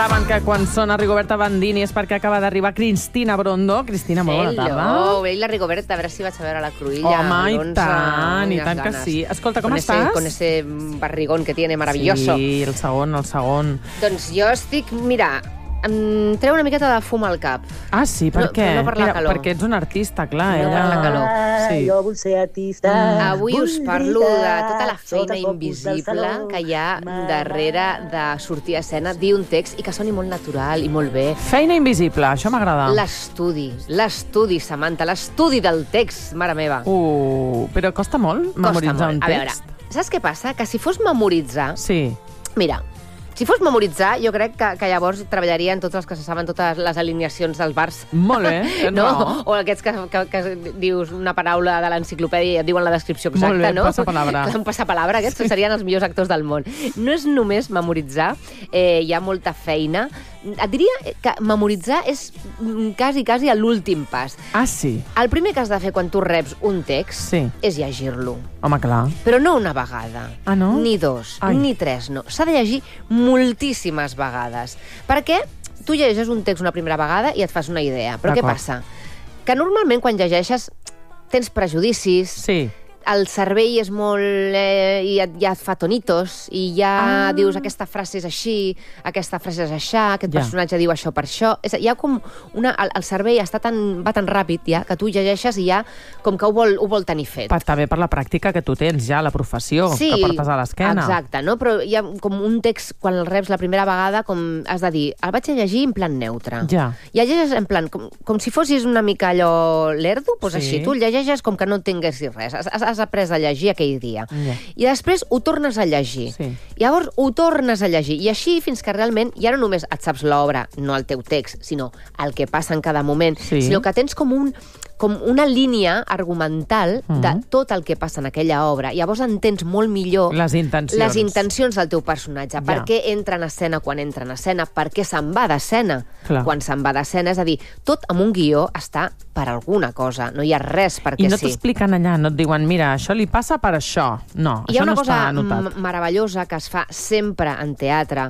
Saben que quan sona Rigoberta Bandini és perquè acaba d'arribar Cristina Brondo. Cristina, molt bona tarda. Hello, la Rigoberta, a veure si vaig a veure la Cruïlla. Home, i tant que sí. Escolta, com estàs? Con ese barrigón que tiene maravilloso. Sí, el segon. Doncs jo estic, mira, em treu una miqueta de fum al cap. Ah, sí? Per què? No per la calor. Perquè ets un artista, clar. No per la calor. Sí. Jo vull ser artista. Avui us parlo de tota la feina invisible que hi ha darrere de sortir a escena, dir un text i que soni molt natural i molt bé. Feina invisible, això m'agrada. L'estudi, Samantha, l'estudi del text, mare meva. Però costa molt memoritzar un text? A veure, saps què passa? Que si fos memoritzar... Sí. Mira, si fos memoritzar, jo crec que llavors treballarien tots els que se saben totes les alineacions dels bars. Molt bé, tens raó. O aquests que dius una paraula de l'enciclopèdia i et diuen la descripció exacta, molt bé, no? passapalabra. Un passapalabra, aquests serien els millors actors del món. No és només memoritzar, hi ha molta feina. Et diria que memoritzar és quasi a l'últim pas. Ah, sí? El primer que has de fer quan tu reps un text és llegir-lo. Home, clar. Però no una vegada. Ah, no? Ni dos, ni tres, no. S'ha de llegir moltíssimes vegades. Perquè tu llegeixes un text una primera vegada i et fas una idea. Però què passa? Que normalment quan llegeixes tens prejudicis, el cervell és molt... ja et fa tonitos, i ja dius aquesta frase és així, aquesta frase és aixà, aquest personatge diu això per això. Hi ha com una... El cervell va tan ràpid ja que tu llegeixes i ja com que ho vol tenir fet. També per la pràctica que tu tens ja, la professió que portes a l'esquena. Exacte, no? Però hi ha com un text, quan el reps la primera vegada, com has de dir, el vaig a llegir en plan neutre. Ja. I el llegeixes en plan, com si fossis una mica allò lerdo, doncs així, tu el llegeixes com que no tinguessis res. Has après a llegir aquell dia. I després ho tornes a llegir. Llavors ho tornes a llegir. I així fins que realment ja no només et saps l'obra, no el teu text, sinó el que passa en cada moment, sinó que tens com una línia argumental de tot el que passa en aquella obra. Llavors entens molt millor les intencions del teu personatge. Per què entra en escena quan entra en escena? Per què se'n va d'escena quan se'n va d'escena? És a dir, tot amb un guió està per alguna cosa. No hi ha res perquè sí. I no t'expliquen allà, no et diuen, mira, això li passa per això. No, això no està anotat. Hi ha una cosa meravellosa que es fa sempre en teatre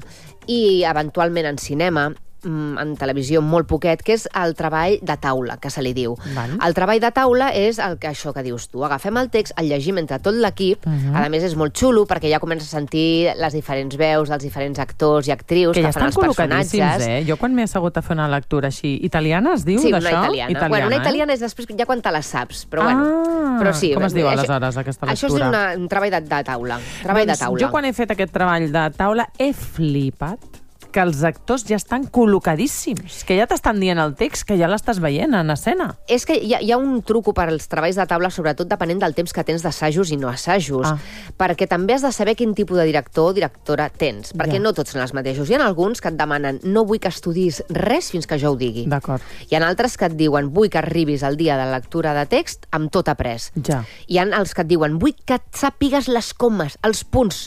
i eventualment en cinema, en televisió molt poquet, que és el treball de taula, que se li diu. El treball de taula és això que dius tu. Agafem el text, el llegim entre tot l'equip, a més és molt xulo perquè ja comences a sentir les diferents veus dels diferents actors i actrius que fan els personatges. Jo quan m'he assegut a fer una lectura així, italiana es diu d'això? Sí, una italiana. Bueno, una italiana és després ja quan te la saps, però bueno. Però sí, com es diu aleshores aquesta lectura? Això és un treball de taula. Jo quan he fet aquest treball de taula he flipat que els actors ja estan col·locadíssims, que ja t'estan dient el text, que ja l'estàs veient en escena. És que hi ha un truco per als treballs de taula, sobretot depenent del temps que tens d'assajos i no assajos, perquè també has de saber quin tipus de director o directora tens, perquè no tots són els mateixos. Hi ha alguns que et demanen, no vull que estudis res fins que jo ho digui. Hi ha altres que et diuen, vull que arribis al dia de la lectura de text amb tot après. Hi ha els que et diuen, vull que et sàpigues les comes, els punts,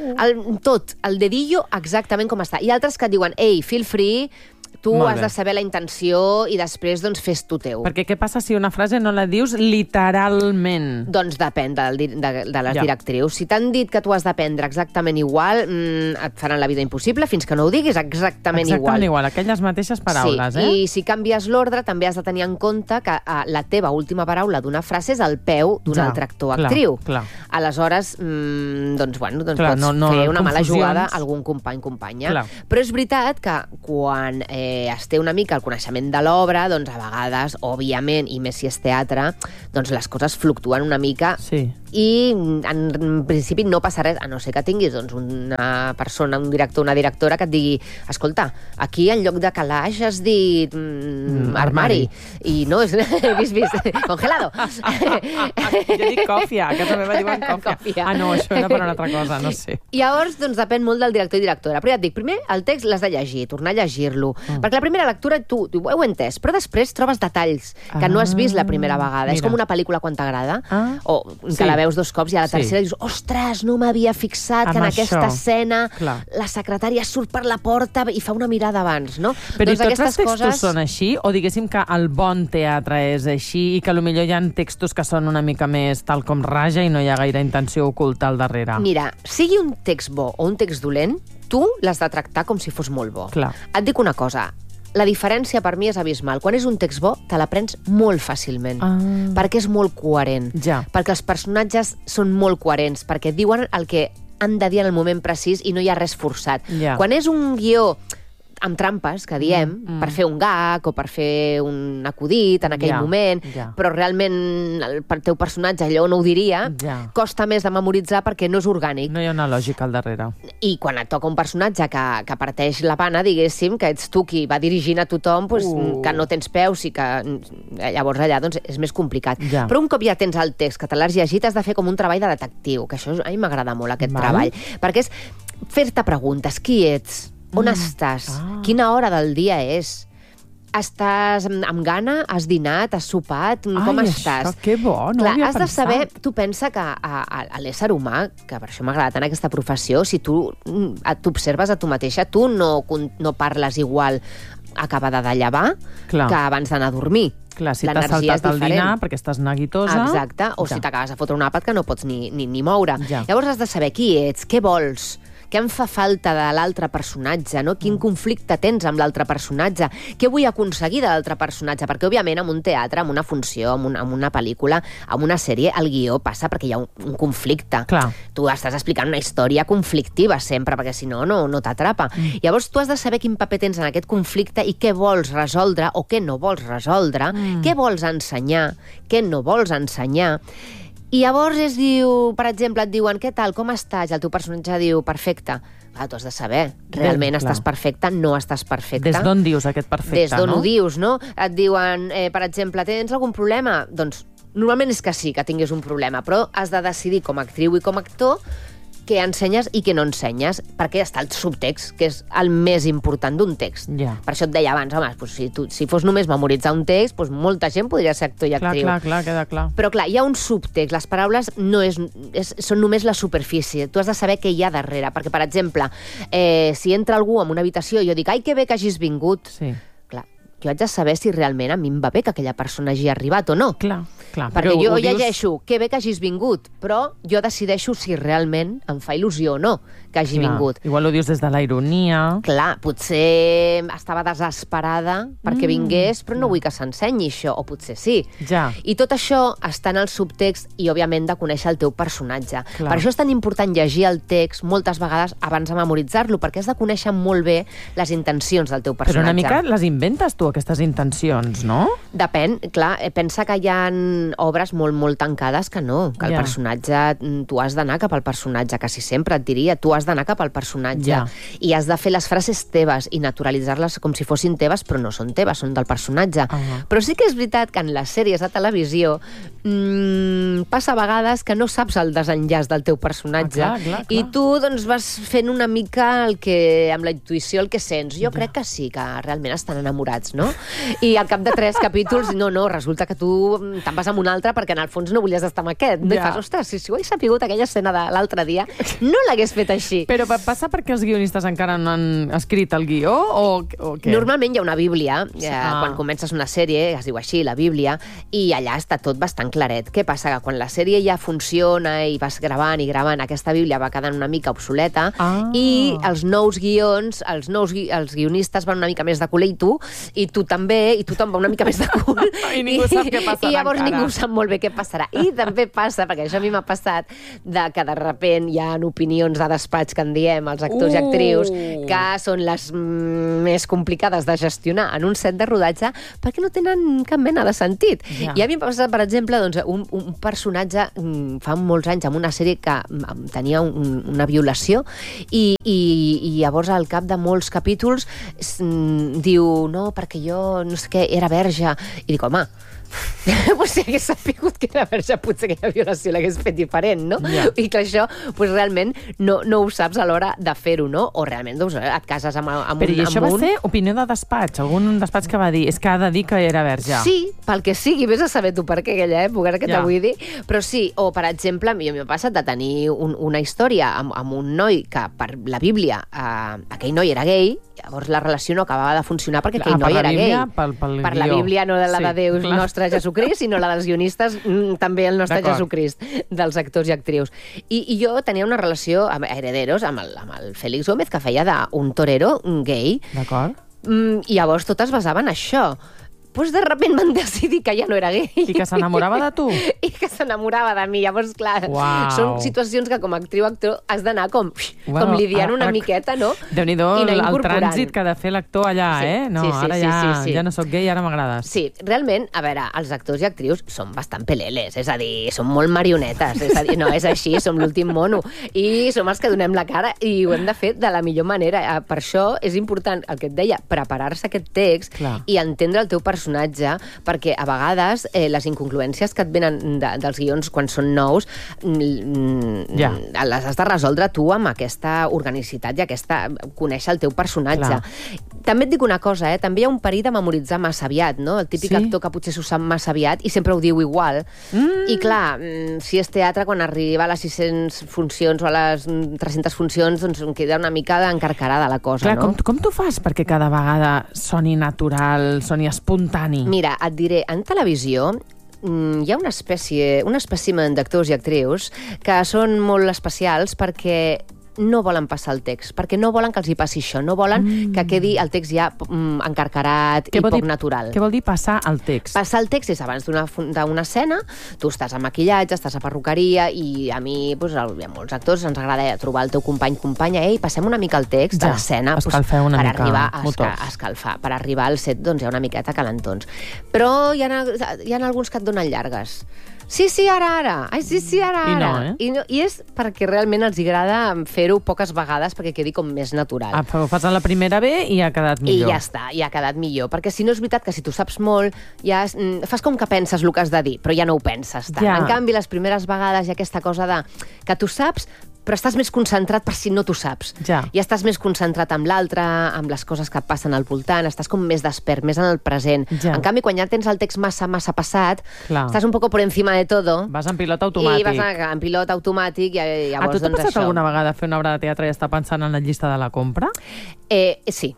tot, el dedillo exactament com està. I altres que et diuen, ei, feel free, tu has de saber la intenció i després doncs fes tu teu. Perquè què passa si una frase no la dius literalment? Doncs depèn de les directrius. Si t'han dit que tu has d'aprendre exactament igual, et faran la vida impossible fins que no ho diguis exactament igual. Exactament igual, aquelles mateixes paraules, I si canvies l'ordre també has de tenir en compte que la teva última paraula d'una frase és el peu d'un altre actor o actriu. Aleshores, doncs pots fer una mala jugada a algun company-companya. Però és veritat que quan es té una mica el coneixement de l'obra, doncs a vegades, òbviament, i més si és teatre, doncs les coses fluctuen una mica i en principi no passa res, a no ser que tinguis doncs, una persona, un director, una directora que et digui, escolta, aquí en lloc de calaix has dit armari. I no, és vist, congelado. Jo dic còfia, a casa meva diuen còfia. Ah, no, això era per una altra cosa, no sé. Llavors, doncs depèn molt del director i directora. Però ja et dic, primer el text l'has de llegir, tornar a llegir-lo, perquè la primera lectura tu ho heu entès, però després trobes detalls que no has vist la primera vegada. És com una pel·lícula quan t'agrada, o que la veus 2 cops i a la tercera dius, ostres, no m'havia fixat que en aquesta escena la secretària surt per la porta i fa una mirada abans, no? Però tots els textos són així? O diguéssim que el bon teatre és així i que potser hi ha textos que són una mica més tal com raja i no hi ha gaire intenció oculta al darrere? Mira, sigui un text bo o un text dolent, tu l'has de tractar com si fos molt bo. Clar. Et dic una cosa, la diferència per mi és abismal. Quan és un text bo, te l'aprens molt fàcilment, perquè és molt coherent, perquè els personatges són molt coherents, perquè diuen el que han de dir en el moment precís i no hi ha res forçat. Quan és un guió amb trampes, que diem, per fer un gag o per fer un acudit en aquell moment, però realment el teu personatge allò no ho diria, costa més de memoritzar perquè no és orgànic. No hi ha una lògica al darrere. I quan et toca un personatge que parteix la pana, diguéssim, que ets tu qui va dirigint a tothom, que no tens peus i que llavors allà és més complicat. Però un cop ja tens el text, que te l'has llegit, has de fer com un treball de detectiu, que això a mi m'agrada molt, aquest treball, perquè és fer-te preguntes. Qui ets? On estàs? Quina hora del dia és? Estàs amb gana? Has dinat? Has sopat? Com estàs? Això, que bo, no ho havia pensat. Has de saber, tu pensa que a l'ésser humà, que per això m'agrada tant aquesta professió, si tu t'observes a tu mateixa, tu no parles igual acabada de llevar que abans d'anar a dormir. Clar, si t'has saltat el dinar perquè estàs neguitosa... Exacte, o si t'acabes de fotre un àpat que no pots ni moure. Llavors has de saber qui ets, què vols, què em fa falta de l'altre personatge, no? Quin conflicte tens amb l'altre personatge, què vull aconseguir de l'altre personatge, perquè, òbviament, en un teatre, en una funció, en una pel·lícula, en una sèrie, el guió passa perquè hi ha un conflicte. Clar. Tu estàs explicant una història conflictiva sempre, perquè si no, no t'atrapa. Llavors, tu has de saber quin paper tens en aquest conflicte i què vols resoldre o què no vols resoldre, què vols ensenyar, què no vols ensenyar. I llavors es diu, per exemple, et diuen, què tal, com estàs? I el teu personatge diu, perfecte. Tu has de saber, realment estàs perfecte, no estàs perfecte. Des d'on dius aquest perfecte, no? Des d'on ho dius, no? Et diuen, per exemple, tens algun problema? Doncs normalment és que sí, que tinguis un problema, però has de decidir com a actriu i com a actor què ensenyes i què no ensenyes, perquè està el subtext, que és el més important d'un text. Per això et deia abans, home, si fos només memoritzar un text, molta gent podria ser actor i actriu. Clar, queda clar. Però clar, hi ha un subtext, les paraules són només la superfície, tu has de saber què hi ha darrere, perquè, per exemple, si entra algú en una habitació i jo dic, ai, que bé que hagis vingut, clar, jo haig de saber si realment a mi em va bé que aquella persona hagi arribat o no. Clar. Perquè jo llegeixo, que bé que hagis vingut, però jo decideixo si realment em fa il·lusió o no que hagi vingut. Igual ho dius des de la ironia. Clar, potser estava desesperada perquè vingués, però no vull que s'ensenyi això, o potser sí. I tot això està en el subtext i, òbviament, de conèixer el teu personatge. Per això és tan important llegir el text moltes vegades abans de memoritzar-lo, perquè has de conèixer molt bé les intencions del teu personatge. Però una mica les inventes tu, aquestes intencions, no? Depèn, clar. Pensa que hi ha obres molt tancades que no, que el personatge, tu has d'anar cap al personatge, quasi sempre et diria, tu has d'anar cap al personatge i has de fer les frases teves i naturalitzar-les com si fossin teves, però no són teves, són del personatge. Però sí que és veritat que en les sèries de televisió passa a vegades que no saps el desenllaç del teu personatge i tu doncs vas fent una mica amb la intuïció el que sents. Jo crec que sí, que realment estan enamorats, no? I al cap de 3 capítols, no, resulta que tu te'n vas amb un altre perquè en el fons no volies estar amb aquest. No? I fas, ostres, si ho hagués sapigut aquella escena de l'altre dia, no l'hagués fet així. Però passa perquè els guionistes encara no han escrit el guió o què? Normalment hi ha una bíblia, quan comences una sèrie, es diu així, la bíblia, i allà està tot bastant claret. Què passa? Que quan la sèrie ja funciona i vas gravant i gravant, aquesta bíblia va quedant una mica obsoleta i els nous guions, els guionistes van una mica més de cul i tu també, i tothom va una mica més de cul. I ningú sap què passarà i llavors encara. Ningú sap molt bé què passarà. I també passa, perquè això a mi m'ha passat, que de repent hi ha opinions de despatx que en diem els actors i actrius, que són les més complicades de gestionar en un set de rodatge perquè no tenen cap mena de sentit. I a mi m'ha passat, per exemple, un personatge fa molts anys en una sèrie que tenia una violació i llavors al cap de molts capítols diu, no, perquè jo no sé què, era verge. I dic, home, si hagués sapigut que era verge, potser aquella violació l'hagués fet diferent, no? I que això, realment, no ho saps a l'hora de fer-ho, no? O realment, doncs, et cases amb un... Però i això va ser opinió de despatx? Algun despatx que va dir, és que ha de dir que era verge? Sí, pel que sigui, vés a saber tu per què aquella època, que t'ho vull dir. Però sí, o per exemple, a mi m'ha passat de tenir una història amb un noi que per la Bíblia aquell noi era gay, llavors la relació no acabava de funcionar perquè aquell noi era gay. Per la Bíblia, no la de Déu nostre nostre Jesucrist, sinó la dels guionistes, també el nostre Jesucrist, dels actors i actrius. I jo tenia una relació amb Herederos, amb el Félix Gómez, que feia d'un torero gay. D'acord. I llavors tot es basava en això. Pues de repente van decidir que ja no era gay. I que s'enamorava de tu. I que s'enamorava de mi. Llavors, clar, són situacions que com a actriu-actor has d'anar com lidiant una miqueta, no? Déu-n'hi-do el trànsit que ha de fer l'actor allà, No, ara ja no sóc gay, ara m'agrades. Sí, realment, a veure, els actors i actrius són bastant peleles, és a dir, són molt marionetes, és a dir, no, és així, som l'últim mono, i som els que donem la cara i ho hem de fer de la millor manera. Per això és important, el que et deia, preparar-se aquest text i entendre el teu personatge, perquè a vegades les incongruències que et venen dels guions quan són nous les has de resoldre tu amb aquesta organicitat i conèixer el teu personatge. També et dic una cosa, també hi ha un perill de memoritzar massa aviat, no? El típic actor que potser s'ho sap massa aviat i sempre ho diu igual. I clar, si és teatre, quan arriba a les 600 funcions o a les 300 funcions, doncs em queda una mica encarcarada la cosa, no? Com t'ho fas perquè cada vegada soni natural, soni espontani? Mira, et diré, en televisió hi ha un espècimen d'actors i actrius que són molt especials perquè no volen passar el text, perquè no volen que els hi passi això, no volen que quedi el text ja encarcarat i poc natural. Què vol dir passar el text? Passar el text és abans d'una escena, tu estàs a maquillatge, estàs a perruqueria, i a mi, a molts actors, ens agrada trobar el teu companya, passem una mica el text de l'escena per arribar a escalfar. Per arribar al set, doncs hi ha una miqueta calentons. Però hi ha alguns que et donen llargues. Sí, ara. Ai, sí, ara. I és perquè realment els agrada fer-ho poques vegades perquè quedi com més natural. Ho fas a la primera bé i ha quedat millor. I ja està, i ha quedat millor. Perquè si no és veritat que si tu saps molt, ja fas com que penses el que has de dir, però ja no ho penses tant. En canvi, les primeres vegades hi ha aquesta cosa de que tu saps, però estàs més concentrat per si no t'ho saps. I estàs més concentrat amb l'altre, amb les coses que et passen al voltant, estàs com més despert, més en el present. En canvi, quan ja tens el text massa passat, estàs un poco por encima de todo. Vas en pilot automàtic. I vas en pilot automàtic i llavors, tu t'ha passat alguna vegada fer una obra de teatre i estar pensant en la llista de la compra? Sí.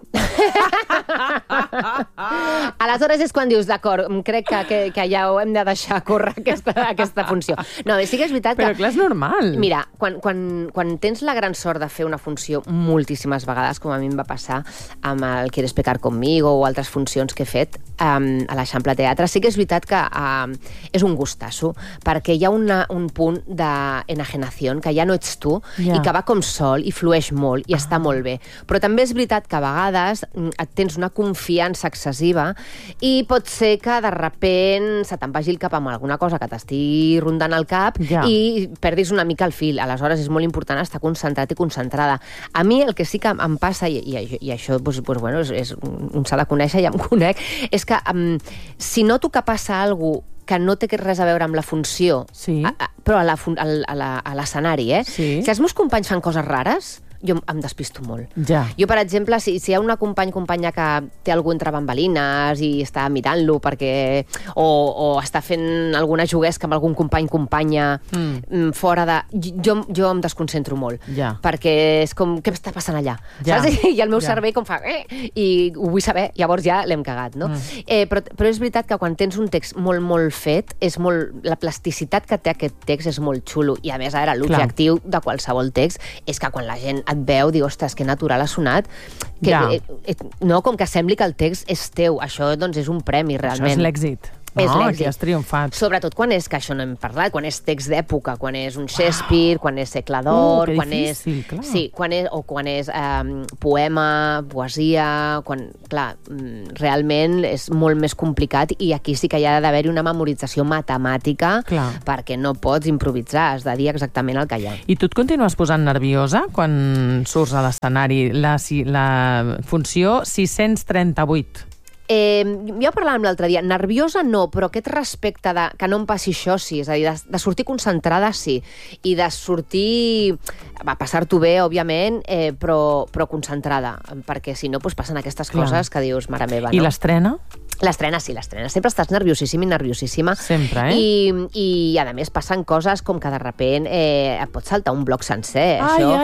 Aleshores és quan dius, d'acord, crec que ja ho hem de deixar córrer aquesta funció. No, sí que és veritat que... Però clar, és normal. Mira, quan tens la gran sort de fer una funció moltíssimes vegades, com a mi em va passar amb el Quieres pecar conmigo o altres funcions que he fet a l'Eixample Teatre, sí que és veritat que és un gustasso, perquè hi ha un punt d'enajenació, que ja no ets tu, i que va com sol i flueix molt i està molt bé. Però també és veritat que a vegades et tens una confiança excessiva i pot ser que de repent se te'n vagi el cap amb alguna cosa que t'estigui rondant el cap i perdis una mica el fil. Aleshores és molt important estar concentrat i concentrada. A mi el que sí que em passa, i això un s'ha de conèixer i em conec, és que si noto que passa alguna cosa que no té res a veure amb la funció, però a l'escenari, si els meus companys fan coses rares, jo em despisto molt. Jo, per exemple, si hi ha una companya que té algú entre bambalines i està mirant-lo perquè... o està fent alguna juguesca amb algun companya fora de... Jo em desconcentro molt. Perquè és com, què està passant allà? Saps? I el meu cervell com fa... I ho vull saber, llavors ja l'hem cagat, no? Però és veritat que quan tens un text molt, molt fet, la plasticitat que té aquest text és molt xulo. I a més, ara, l'objectiu de qualsevol text és que quan la gent et veu, diu, ostres, que natural ha sonat, com que sembli que el text és teu. Això, doncs, és un premi, realment. Això és l'èxit. Aquí has triomfat. Sobretot quan és, que això no hem parlat, quan és text d'època, quan és un Shakespeare, quan és segle d'or, quan difícil, és... Clar. Sí, quan és poema, poesia... Clar, realment és molt més complicat i aquí sí que hi ha d'haver-hi una memorització matemàtica perquè no pots improvisar, has de dir exactament el que hi ha. I tu et continues posant nerviosa quan surts a l'escenari? La funció 638. Jo parlàvem l'altre dia, nerviosa no, però aquest respecte de que no em passi això sí, és a dir, de sortir concentrada sí, i de sortir, va passar-t'ho bé, òbviament, però concentrada, perquè si no, passen aquestes coses que dius, mare meva, no? I l'estrena? L'estrena, sí, l'estrena. Sempre estàs nerviosíssima. Sempre, I a més, passen coses com que de repent et pot saltar un bloc sencer.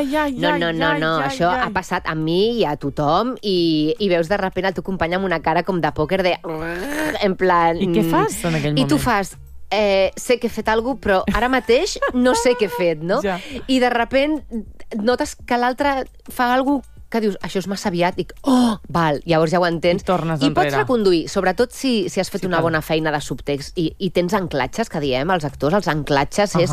No. Això ha passat a mi i a tothom i veus de repent a tu company amb una cara com de pòquer de... En plan... I què fas en aquell moment? I tu fas... sé que he fet alguna cosa, però ara mateix no sé què he fet, no? Ja. I de repent notes que l'altre fa alguna cosa que dius, això és massa aviat, dic, val, llavors ja ho entens. I tornes enrere. I pots reconduir, sobretot si has fet una bona feina de subtext i tens anclatges, que diem, els actors, els anclatges és...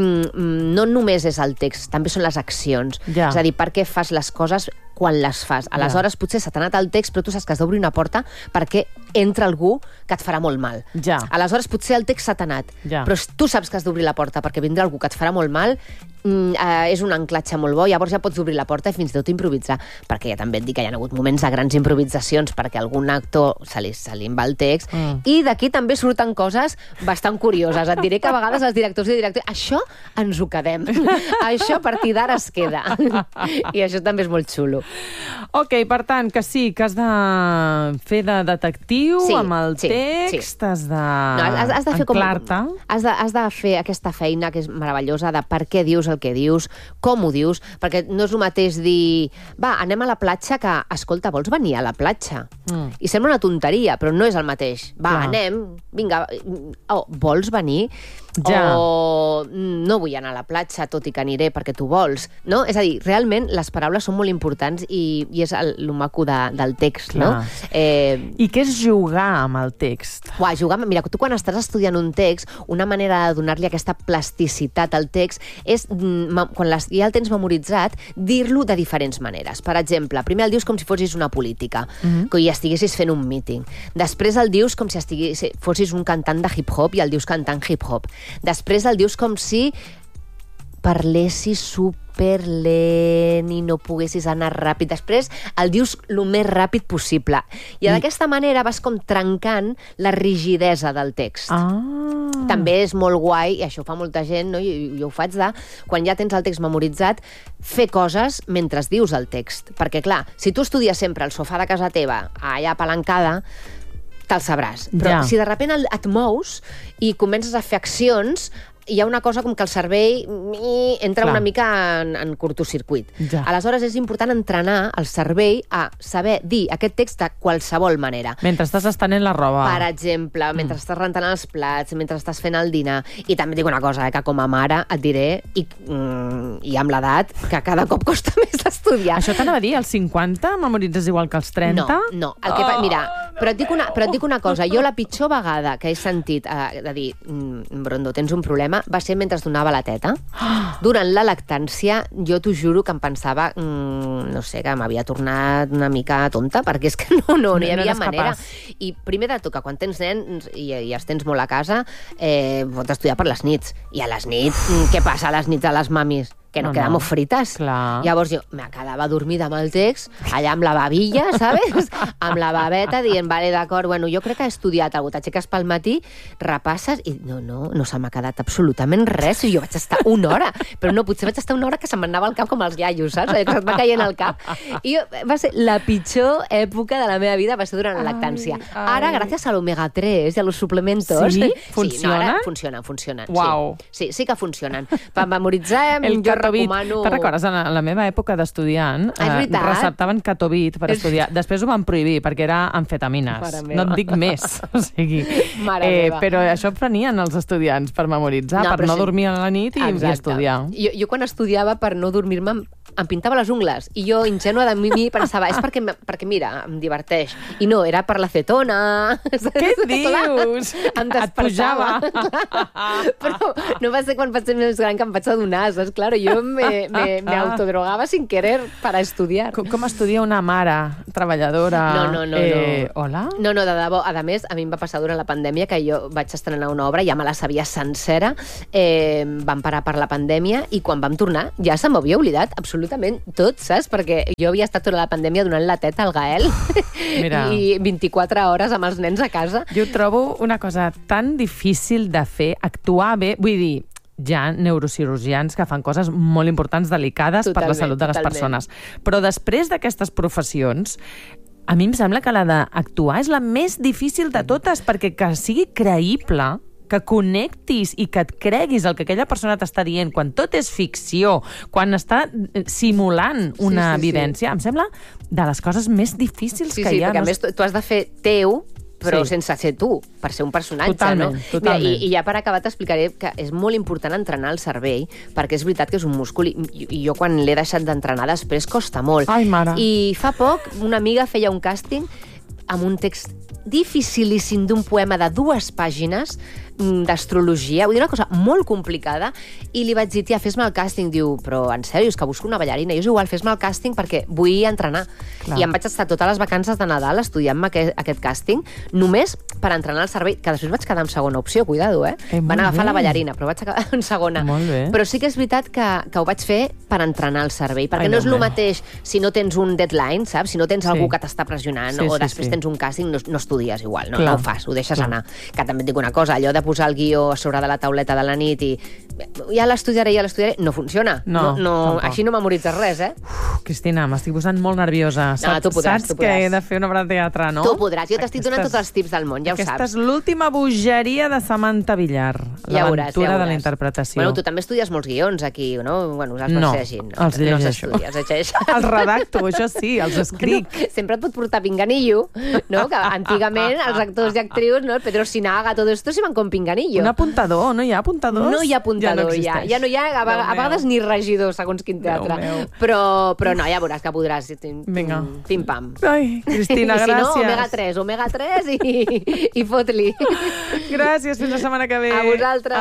No només és el text, també són les accions. Ja. És a dir, per què fas les coses quan les fas. Aleshores, potser s'ha anat el text, però tu saps que has d'obrir una porta perquè entra algú que et farà molt mal. Ja. Aleshores, potser el text s'ha anat, però tu saps que has d'obrir la porta perquè vindrà algú que et farà molt mal, és un anclatge molt bo, llavors ja pots obrir la porta i fins i tot improvisar, perquè ja també et dic que hi ha hagut moments de grans improvisacions perquè algun actor se li en va el text, i d'aquí també surten coses bastant curioses. Et diré que a vegades els directors i directors, això ens ho quedem, això a partir d'ara es queda, i això també és molt xulo. Ok, per tant, que sí, que has de fer de detectiu amb el text, has de enclar-te. Has de fer aquesta feina que és meravellosa de per què dius el que dius, com ho dius, perquè no és el mateix dir, va, anem a la platja, que, escolta, vols venir a la platja? I sembla una tonteria, però no és el mateix. Va, anem, vinga, vols venir? Ja. O no vull anar a la platja, tot i que aniré perquè tu vols, no? És a dir, realment les paraules són molt importants i és el maco del text, no? I què és jugar amb el text? Jugar, mira, tu quan estàs estudiant un text, una manera de donar-li aquesta plasticitat al text és, quan ja el tens memoritzat, dir-lo de diferents maneres. Per exemple, primer el dius com si fossis una política, que hi estiguessis fent un míting. Després el dius com si fossis un cantant de hip-hop i el dius cantant hip-hop. Després el dius com si parlessis superlent i no poguessis anar ràpid. Després el dius el més ràpid possible. I d'aquesta manera vas com trencant la rigidesa del text. També és molt guai, i això ho fa molta gent, no? Jo ho faig quan ja tens el text memoritzat, fer coses mentre dius el text. Perquè, clar, si tu estudies sempre al sofà de casa teva, allà apalancada, te'l sabràs. Però si de sobte et mous i comences a fer accions, hi ha una cosa com que el cervell entra una mica en curtocircuit. Aleshores és important entrenar el cervell a saber dir aquest text de qualsevol manera. Mentre estàs estenent la roba. Per exemple, mentre estàs rentant els plats, mentre estàs fent el dinar. I també dic una cosa, que com a mare et diré, i amb l'edat, que cada cop costa més estudiar. Això t'anava a dir, als 50 memoritzes igual que als 30? No. Mira, però et dic una cosa, jo la pitjor vegada que he sentit de dir, Brondo, tens un problema, va ser mentre es donava la teta. Durant la lactància, jo t'ho juro que em pensava, no sé, que m'havia tornat una mica tonta, perquè és que no hi havia manera. I primer de tot, que quan tens nens i els tens molt a casa, pots estudiar per les nits. I a les nits, què passa a les nits de les mamis? Que no quedamos frites. Clar. Llavors jo me quedava dormida amb el text, allà amb la babilla, ¿sabes? Amb la babeta, dient, vale, d'acord, bueno, jo crec que he estudiat alguna cosa. T'aixeques pel matí, repasses, i no se m'ha quedat absolutament res. I jo vaig estar una hora, però no, potser vaig estar una hora que se'm anava al cap com els iaios, saps? Que se't va caient al cap. I va ser la pitjor època de la meva vida, va ser durant la lactància. Ara, gràcies a l'omega 3 i a los suplementos... Sí? Funcionen? Sí, ara funcionen. Uau. Sí que funcionen. Per memoritzar, recomano... Te'n recordes? En la meva època d'estudiant receptaven Catovit per estudiar. Després ho van prohibir perquè era amfetamines. No et dic més. O sigui, però això prenien els estudiants per memoritzar, per no dormir a la nit i estudiar. Jo quan estudiava, per no dormir-me, em pintava les ungles. I jo, ingènua de mi, pensava, és perquè mira, em diverteix. I no, era per l'acetona. Què dius? Em despertava. Però no va ser quan vaig ser més gran que em vaig adonar, saps? Claro, jo me autodrogava sin querer para estudiar. Com estudia una mare treballadora? No. Hola? No, de debò. A més, a mi em va passar durant la pandèmia que jo vaig estrenar una obra, ja me la sabia sencera, vam parar per la pandèmia i quan vam tornar ja se m'havia oblidat absolutament tot, saps? Perquè jo havia estat durant la pandèmia donant la teta al Gael i 24 hores amb els nens a casa. Jo trobo una cosa tan difícil de fer, actuar bé, vull dir, hi ha neurocirurgians que fan coses molt importants, delicades per la salut de les persones. Però després d'aquestes professions, A mi em sembla que la d'actuar és la més difícil de totes, perquè que sigui creïble, que connectis i que et creguis el que aquella persona t'està dient, quan tot és ficció, quan està simulant una evidència, em sembla de les coses més difícils que hi ha. Sí, perquè a més tu has de fer teu, però sense ser tu, per ser un personatge, totalment, no? Totalment. Mira, i ja per acabar t'explicaré que és molt important entrenar el cervell, perquè és veritat que és un múscul, i jo quan l'he deixat d'entrenar després costa molt. Ai, mare. I fa poc una amiga feia un càsting amb un text dificilíssim d'un poema de 2 pàgines d'astrologia, vull dir, una cosa molt complicada, i li vaig dir, tia, fes-me el càsting. Diu, però en sèrio, és que busco una ballarina. I és igual, fes-me el càsting perquè vull entrenar. Clar. I em vaig estar totes les vacances de Nadal estudiant-me aquest càsting, només per entrenar el cervell, que després vaig quedar en segona opció, cuidado, Van agafar la ballarina, però vaig quedar en segona. Molt bé. Però sí que és veritat que ho vaig fer per entrenar el cervell, perquè no és el mateix si no tens un deadline, saps? Si no tens algú que t'està pressionant o després tens un càsting, no estudies igual, no ho fas, ho deixes anar. Que també et dic una cosa, allò de posar el guió a sobre de la tauleta de la nit i ja l'estudiaré, no funciona. Així no memoritzes res, Cristina, m'estic posant molt nerviosa. Saps que he de fer una obra de teatre, no? Tu podràs, jo t'estic donant tots els tips del món, ja ho saps. Aquesta és l'última bogeria de Samantha Villar, l'aventura de la interpretació. Bueno, tu també estudies molts guions aquí, no? Bueno, els vas llegint. No, els llegeixo. Els redacto, això sí, els escric. Sempre et pot portar pinganillo, no? Que antigament els actors i actrius, no? El Pedro Sinaga, tot esto se van con pinganillo. Un apuntador, no hi ha apuntadors? No hi ha apuntador, ja no hi ha a vegades ni regidor, segons quin teatre. Però no, ja veuràs que podràs. Vinga. Pim-pam. Ai, Cristina, gràcies. Omega 3 i fot-li. Gràcies, fins la setmana que ve. A vosaltres.